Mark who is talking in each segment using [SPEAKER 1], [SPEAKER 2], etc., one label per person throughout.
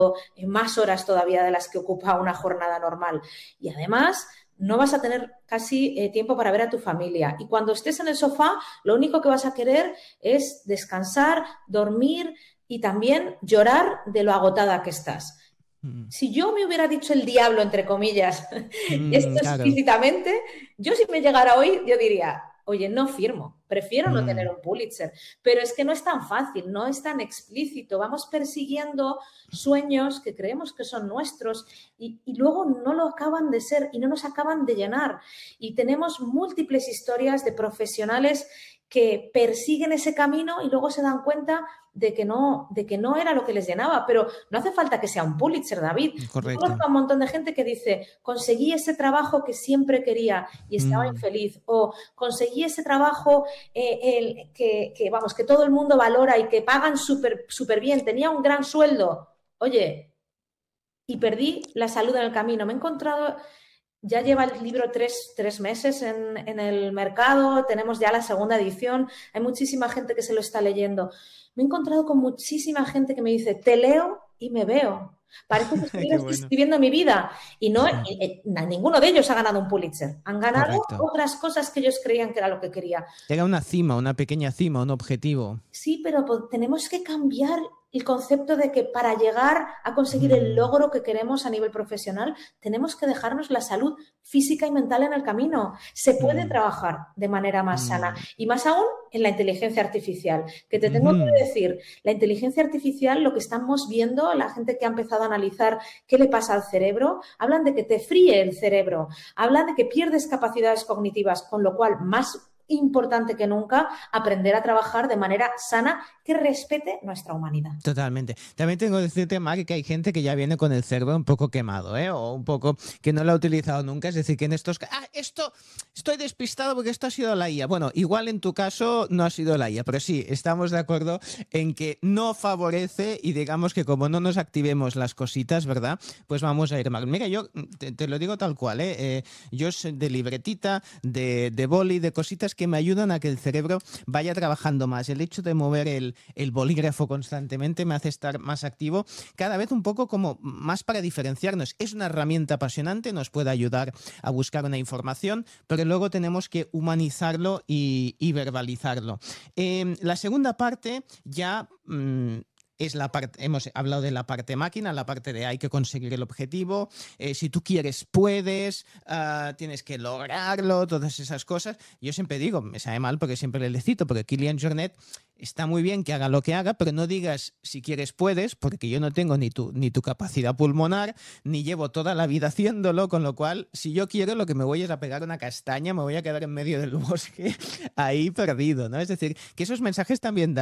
[SPEAKER 1] más horas todavía de las que ocupa una jornada normal. Y además no vas a tener casi tiempo para ver a tu familia. Y cuando estés en el sofá, lo único que vas a querer es descansar, dormir y también llorar de lo agotada que estás. Si yo me hubiera dicho el diablo, entre comillas, esto
[SPEAKER 2] Claro.
[SPEAKER 1] explícitamente, yo si me llegara hoy, yo diría, oye, no firmo, prefiero no tener
[SPEAKER 2] Mm,
[SPEAKER 1] un Pulitzer. Pero es que no es tan fácil, no es tan explícito. Vamos persiguiendo sueños que creemos que son nuestros y luego no lo acaban de ser y no nos acaban de llenar. Y tenemos múltiples historias de profesionales que persiguen ese camino y luego se dan cuenta de que no era lo que les llenaba, pero no hace falta que sea un Pulitzer, David. Yo
[SPEAKER 2] correcto.
[SPEAKER 1] conozco a un montón de gente que dice, conseguí ese trabajo que siempre quería y estaba
[SPEAKER 2] Mm,
[SPEAKER 1] infeliz, o conseguí ese trabajo vamos, que todo el mundo valora y que pagan súper super bien, tenía un gran sueldo. Oye, y perdí la salud en el camino. Me he encontrado, ya lleva el libro tres meses en el mercado, tenemos ya la segunda edición, hay muchísima gente que se lo está leyendo. Me he encontrado con muchísima gente que me dice, te leo y me veo. Parece que
[SPEAKER 2] qué
[SPEAKER 1] estuvieras
[SPEAKER 2] bueno.
[SPEAKER 1] escribiendo mi vida. Y no, ninguno de ellos ha ganado un Pulitzer. Han ganado
[SPEAKER 2] Correcto.
[SPEAKER 1] otras cosas que ellos creían que era lo que quería.
[SPEAKER 2] Llega una cima, una pequeña cima, un objetivo.
[SPEAKER 1] Sí, pero tenemos que cambiar el concepto de que para llegar a conseguir el
[SPEAKER 2] Mm,
[SPEAKER 1] logro que queremos a nivel profesional, tenemos que dejarnos la salud física y mental en el camino. Se puede
[SPEAKER 2] mm,
[SPEAKER 1] trabajar de manera más sana
[SPEAKER 2] mm,
[SPEAKER 1] y más aún en la inteligencia artificial. Que te tengo que
[SPEAKER 2] ujú.
[SPEAKER 1] decir, la inteligencia artificial, lo que estamos viendo, la gente que ha empezado a analizar qué le pasa al cerebro, hablan de que te fríe el cerebro, hablan de que pierdes capacidades cognitivas, con lo cual más importante que nunca aprender a trabajar de manera sana que respete nuestra humanidad.
[SPEAKER 2] Totalmente. También tengo que decirte, Mari, que hay gente que ya viene con el cerebro un poco quemado, ¿eh? O un poco que no lo ha utilizado nunca. Es decir, que en estos... esto... Estoy despistado porque esto ha sido la IA. Bueno, igual en tu caso no ha sido la IA, pero sí, estamos de acuerdo en que no favorece y digamos que como no nos activemos las cositas, ¿verdad? Pues vamos a ir mal. Mira, yo te lo digo tal cual, ¿eh? Yo soy de libretita, de boli, de cositas que me ayudan a que el cerebro vaya trabajando más. El hecho de mover el bolígrafo constantemente me hace estar más activo, cada vez un poco como más para diferenciarnos. Es una herramienta apasionante, nos puede ayudar a buscar una información, pero luego tenemos que humanizarlo y verbalizarlo. La segunda parte ya... es la parte, hemos hablado de la parte máquina, la parte de hay que conseguir el objetivo, si tú quieres puedes, tienes que lograrlo, todas esas cosas. Yo siempre digo, me sabe mal porque siempre le cito, porque Kilian Jornet está muy bien que haga lo que haga, pero no digas si quieres puedes, porque yo no tengo ni tu capacidad pulmonar, ni llevo toda la vida haciéndolo, con lo cual, si yo quiero, lo que me voy es a pegar una castaña, me voy a quedar en medio del bosque ahí perdido, ¿no? Es decir, que esos mensajes también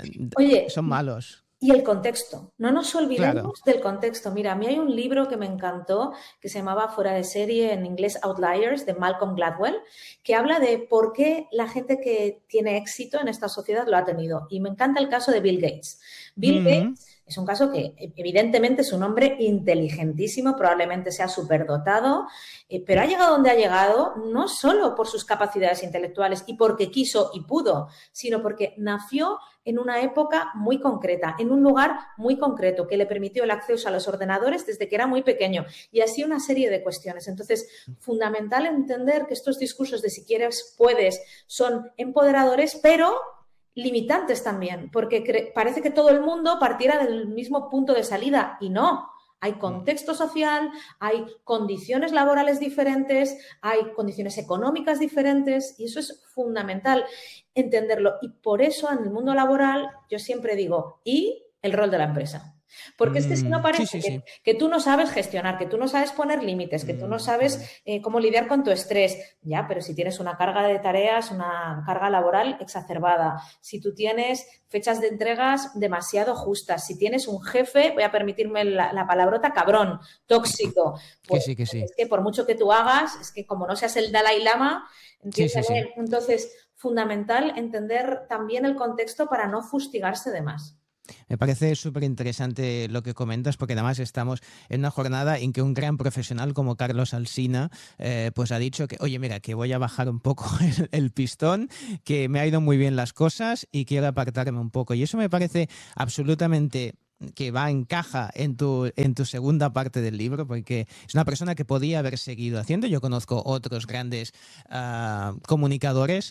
[SPEAKER 1] Oye,
[SPEAKER 2] son malos.
[SPEAKER 1] y el contexto, no nos
[SPEAKER 2] Claro.
[SPEAKER 1] olvidemos del contexto. Mira, a mí hay un libro que me encantó que se llamaba Fuera de serie, en inglés Outliers, de Malcolm Gladwell, que habla de por qué la gente que tiene éxito en esta sociedad lo ha tenido. Y me encanta el caso de Bill Gates. Bill
[SPEAKER 2] Mm,
[SPEAKER 1] Gates es un caso que evidentemente es un hombre inteligentísimo, probablemente sea superdotado, pero ha llegado donde ha llegado no solo por sus capacidades intelectuales y porque quiso y pudo, sino porque nació en una época muy concreta, en un lugar muy concreto, que le permitió el acceso a los ordenadores desde que era muy pequeño y así una serie de cuestiones. Entonces, fundamental entender que estos discursos de si quieres, puedes, son empoderadores, pero limitantes también, porque parece que todo el mundo partiera del mismo punto de salida y no. Hay
[SPEAKER 2] mm.
[SPEAKER 1] contexto social, hay condiciones laborales diferentes, hay condiciones económicas diferentes y eso es fundamental entenderlo. Y por eso en el mundo laboral yo siempre digo, ¿y el rol de la empresa? Porque es que si no
[SPEAKER 2] Sí,
[SPEAKER 1] parece
[SPEAKER 2] sí, sí.
[SPEAKER 1] que tú no sabes gestionar, que tú no sabes poner límites, que tú no sabes
[SPEAKER 2] Mm.
[SPEAKER 1] cómo lidiar con tu estrés. Ya, pero si tienes una carga de tareas, una carga laboral exacerbada, si tú tienes fechas de entregas demasiado justas, si tienes un jefe, voy a permitirme la palabrota cabrón, tóxico,
[SPEAKER 2] Que
[SPEAKER 1] pues
[SPEAKER 2] sí, que sí.
[SPEAKER 1] es que por mucho que tú hagas, es que como no seas el Dalai Lama,
[SPEAKER 2] Sí, sí, sí.
[SPEAKER 1] entiéndeme. Entonces, fundamental entender también el contexto para no fustigarse de más.
[SPEAKER 2] Me parece súper interesante lo que comentas porque además estamos en una jornada en que un gran profesional como Carlos Alsina pues ha dicho que, oye, mira, que voy a bajar un poco el pistón, que me ha ido muy bien las cosas y quiero apartarme un poco. Y eso me parece absolutamente que encaja en tu segunda parte del libro, porque es una persona que podía haber seguido haciendo. Yo conozco otros grandes comunicadores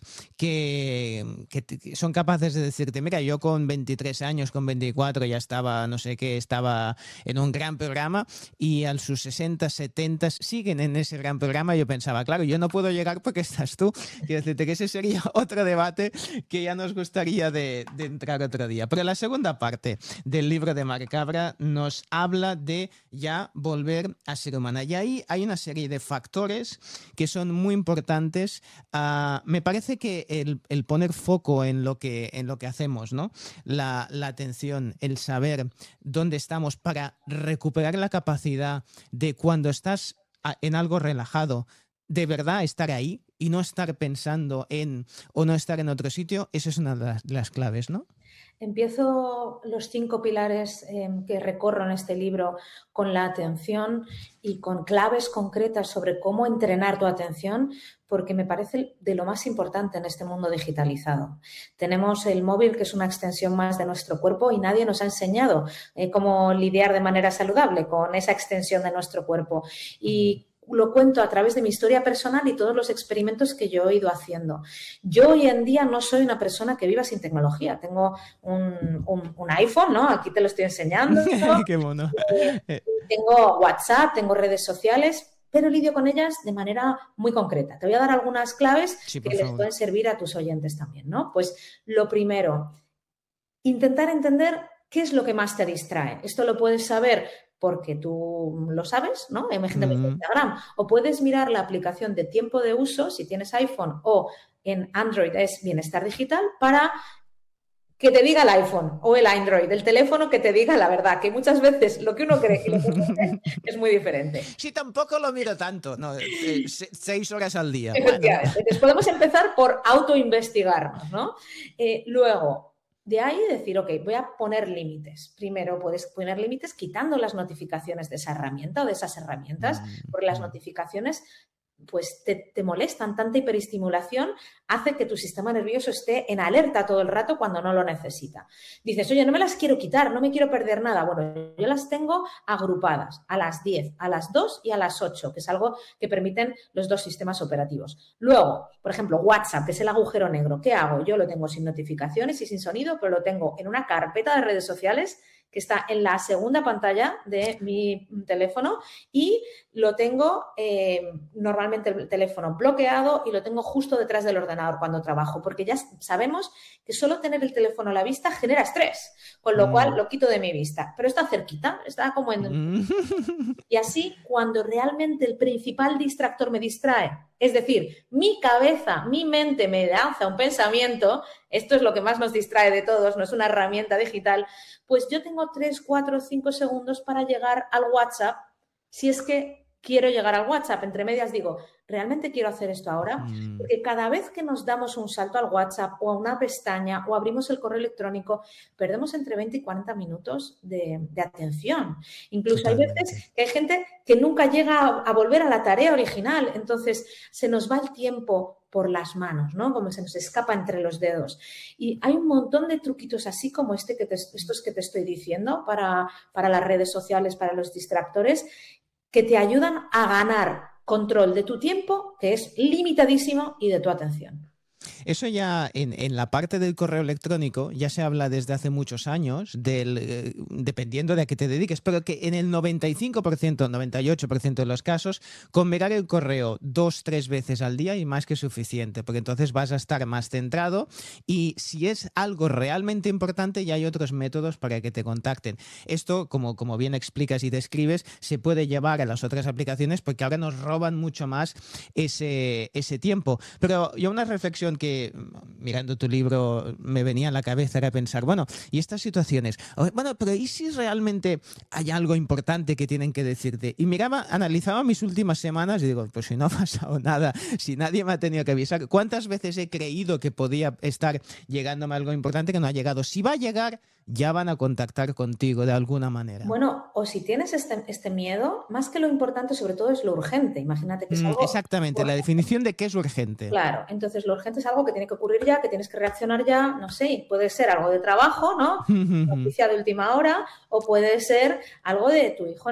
[SPEAKER 2] que son capaces de decirte, mira, yo con 23 años, con 24 ya estaba, no sé qué, estaba en un gran programa, y a sus 60, 70 siguen en ese gran programa. Yo pensaba, claro, yo no puedo llegar porque estás tú. Quiero decirte que ese sería otro debate que ya nos gustaría de entrar otro día. Pero la segunda parte del libro de Marc Cabra nos habla de ya volver a ser humana. Y ahí hay una serie de factores que son muy importantes. Me parece que el poner foco en lo que hacemos, ¿no? La atención, el saber dónde estamos para recuperar la capacidad de cuando estás en algo relajado, de verdad estar ahí y no estar pensando o no estar en otro sitio, eso es una de las claves, ¿no?
[SPEAKER 1] Empiezo los 5 pilares que recorro en este libro con la atención y con claves concretas sobre cómo entrenar tu atención, porque me parece de lo más importante en este mundo digitalizado. Tenemos el móvil, que es una extensión más de nuestro cuerpo, y nadie nos ha enseñado cómo lidiar de manera saludable con esa extensión de nuestro cuerpo. Y lo cuento a través de mi historia personal y todos los experimentos que yo he ido haciendo. Yo hoy en día no soy una persona que viva sin tecnología. Tengo un iPhone, ¿no? Aquí te lo estoy enseñando, ¿no?
[SPEAKER 2] Qué mono.
[SPEAKER 1] Tengo WhatsApp, tengo redes sociales, pero lidio con ellas de manera muy concreta. Te voy a dar algunas claves que les pueden servir a tus oyentes también, ¿no? Pues lo primero, intentar entender qué es lo que más te distrae. Esto lo puedes saber porque tú lo sabes, ¿no? Hay gente que Instagram. O puedes mirar la aplicación de tiempo de uso, si tienes iPhone, o en Android es Bienestar Digital, para que te diga el iPhone o el Android, el teléfono, que te diga la verdad, que muchas veces lo que uno cree y lo que uno cree es muy diferente.
[SPEAKER 2] Sí, tampoco lo miro tanto, no, 6 horas al día.
[SPEAKER 1] Efectivamente. Bueno. Entonces podemos empezar por autoinvestigarnos, ¿no? Luego, de ahí decir, ok, voy a poner límites. Primero puedes poner límites quitando las notificaciones de esa herramienta o de esas herramientas, porque las notificaciones pues te molestan. Tanta hiperestimulación hace que tu sistema nervioso esté en alerta todo el rato cuando no lo necesita. Dices, oye, no me las quiero quitar, no me quiero perder nada. Bueno, yo las tengo agrupadas a las 10, a las 2 y a las 8, que es algo que permiten los dos sistemas operativos. Luego, por ejemplo, WhatsApp, que es el agujero negro. ¿Qué hago? Yo lo tengo sin notificaciones y sin sonido, pero lo tengo en una carpeta de redes sociales que está en la segunda pantalla de mi teléfono, y lo tengo normalmente el teléfono bloqueado y lo tengo justo detrás del ordenador cuando trabajo, porque ya sabemos que solo tener el teléfono a la vista genera estrés, con lo cual lo quito de mi vista, pero está cerquita, está como en... Y así, cuando realmente el principal distractor me distrae, es decir, mi cabeza, mi mente me lanza un pensamiento, esto es lo que más nos distrae de todos, no es una herramienta digital, pues yo tengo 3, 4, 5 segundos para llegar al WhatsApp, si es que quiero llegar al WhatsApp. Entre medias digo, ¿realmente quiero hacer esto ahora? Porque cada vez que nos damos un salto al WhatsApp o a una pestaña o abrimos el correo electrónico, perdemos entre 20 y 40 minutos de atención. Incluso hay veces que hay gente que nunca llega a volver a la tarea original. Entonces, se nos va el tiempo por las manos, ¿no? Como se nos escapa entre los dedos. Y hay un montón de truquitos así como estos que te estoy diciendo para las redes sociales, para los distractores, que te ayudan a ganar control de tu tiempo, que es limitadísimo, y de tu atención.
[SPEAKER 2] Eso ya en la parte del correo electrónico ya se habla desde hace muchos años, dependiendo de a qué te dediques, pero que en el 95%, 98% de los casos, con mirar el correo 2, 3 veces al día y más que suficiente, porque entonces vas a estar más centrado, y si es algo realmente importante ya hay otros métodos para que te contacten. Esto, como bien explicas y describes, se puede llevar a las otras aplicaciones, porque ahora nos roban mucho más ese tiempo. Pero yo una reflexión que, mirando tu libro, me venía a la cabeza era pensar, bueno, y estas situaciones, bueno, pero ¿y si realmente hay algo importante que tienen que decirte? Y analizaba mis últimas semanas y digo, pues si no ha pasado nada, si nadie me ha tenido que avisar, ¿cuántas veces he creído que podía estar llegándome algo importante que no ha llegado? Si va a llegar, ya van a contactar contigo de alguna manera.
[SPEAKER 1] Bueno, o si tienes este miedo, más que lo importante, sobre todo, es lo urgente. Imagínate que es algo...
[SPEAKER 2] Exactamente, urgente. La definición de qué es urgente.
[SPEAKER 1] Claro, entonces lo urgente es algo que tiene que ocurrir ya, que tienes que reaccionar ya, no sé, puede ser algo de trabajo, ¿no? Noticia de última hora, o puede ser algo de tu hijo